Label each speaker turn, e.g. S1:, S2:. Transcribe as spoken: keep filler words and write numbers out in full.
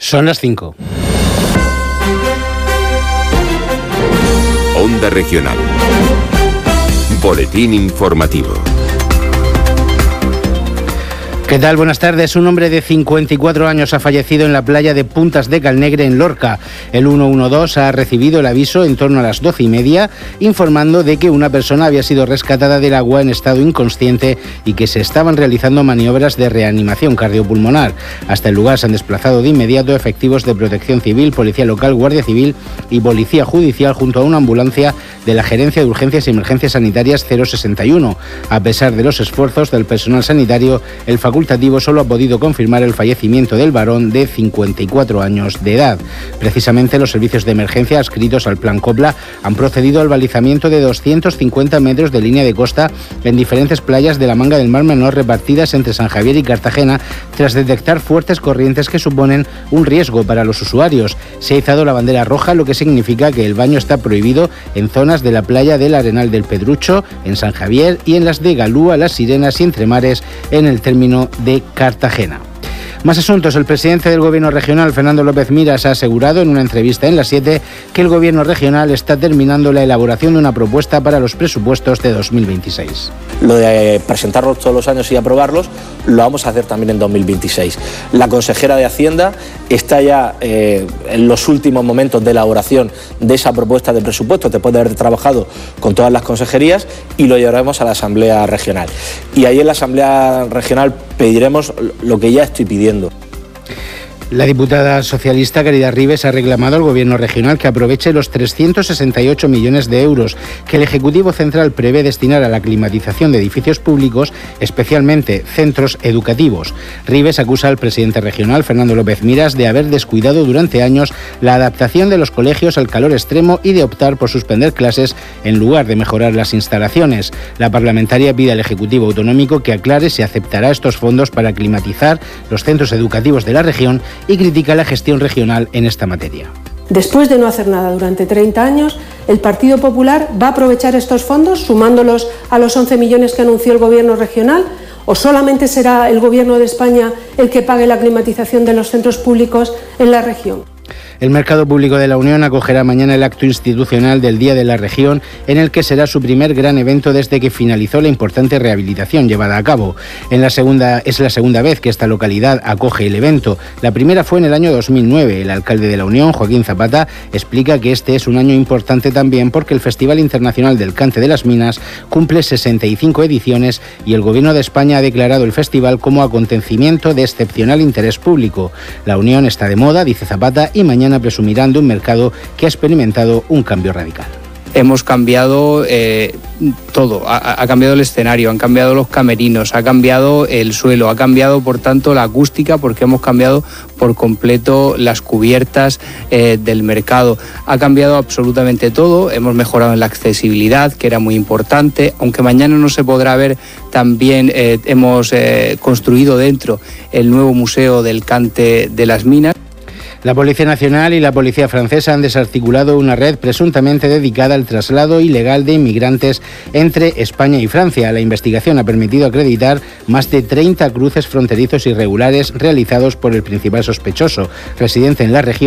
S1: Son las cinco.
S2: Onda Regional. Boletín informativo.
S1: ¿Qué tal? Buenas tardes. Un hombre de cincuenta y cuatro años ha fallecido en la playa de Puntas de Calnegre, en Lorca. El ciento doce ha recibido el aviso en torno a las doce y media, informando de que una persona había sido rescatada del agua en estado inconsciente y que se estaban realizando maniobras de reanimación cardiopulmonar. Hasta el lugar se han desplazado de inmediato efectivos de Protección Civil, Policía Local, Guardia Civil y Policía Judicial, junto a una ambulancia de la Gerencia de Urgencias y Emergencias Sanitarias cero sesenta y uno. A pesar de los esfuerzos del personal sanitario, el facultativo solo ha podido confirmar el fallecimiento del varón de cincuenta y cuatro años de edad. Precisamente los servicios de emergencia adscritos al Plan Copla han procedido al balizamiento de doscientos cincuenta metros de línea de costa en diferentes playas de la Manga del Mar Menor repartidas entre San Javier y Cartagena, tras detectar fuertes corrientes que suponen un riesgo para los usuarios. Se ha izado la bandera roja, lo que significa que el baño está prohibido en zonas de la playa del Arenal del Pedrucho, en San Javier, y en las de Galúa, Las Sirenas y Entremares, en el término de Cartagena. Más asuntos. El presidente del Gobierno regional, Fernando López Miras, ha asegurado en una entrevista en La siete que el Gobierno regional está terminando la elaboración de una propuesta para los presupuestos de dos mil veintiséis.
S3: Lo de presentarlos todos los años y aprobarlos, lo vamos a hacer también en dos mil veintiséis. La consejera de Hacienda está ya eh, en los últimos momentos de elaboración de esa propuesta de presupuestos, después de haber trabajado con todas las consejerías, y lo llevaremos a la Asamblea Regional. Y ahí en la Asamblea Regional pediremos lo que ya estoy pidiendo.
S1: La diputada socialista Caridad Ribes ha reclamado al Gobierno regional que aproveche los trescientos sesenta y ocho millones de euros que el Ejecutivo Central prevé destinar a la climatización de edificios públicos, especialmente centros educativos. Ribes acusa al presidente regional, Fernando López Miras, de haber descuidado durante años la adaptación de los colegios al calor extremo y de optar por suspender clases en lugar de mejorar las instalaciones. La parlamentaria pide al Ejecutivo Autonómico que aclare si aceptará estos fondos para climatizar los centros educativos de la región y critica la gestión regional en esta materia.
S4: Después de no hacer nada durante treinta años, el Partido Popular va a aprovechar estos fondos sumándolos a los once millones que anunció el Gobierno regional, ¿o solamente será el Gobierno de España el que pague la climatización de los centros públicos en la región?
S1: El Mercado Público de la Unión acogerá mañana el acto institucional del Día de la Región, en el que será su primer gran evento desde que finalizó la importante rehabilitación llevada a cabo. En la segunda, es la segunda vez que esta localidad acoge el evento. La primera fue en el año dos mil nueve. El alcalde de la Unión, Joaquín Zapata, explica que este es un año importante también porque el Festival Internacional del Cante de las Minas cumple sesenta y cinco ediciones y el Gobierno de España ha declarado el festival como acontecimiento de excepcional interés público. La Unión está de moda, dice Zapata, y mañana presumirán de un mercado que ha experimentado un cambio radical.
S5: Hemos cambiado eh, todo, ha, ha cambiado el escenario, han cambiado los camerinos, ha cambiado el suelo, ha cambiado por tanto la acústica porque hemos cambiado por completo las cubiertas eh, del mercado. Ha cambiado absolutamente todo, hemos mejorado en la accesibilidad, que era muy importante, aunque mañana no se podrá ver, también eh, hemos eh, construido dentro el nuevo Museo del Cante de las Minas.
S1: La Policía Nacional y la Policía Francesa han desarticulado una red presuntamente dedicada al traslado ilegal de inmigrantes entre España y Francia. La investigación ha permitido acreditar más de treinta cruces fronterizos irregulares realizados por el principal sospechoso, residente en la región.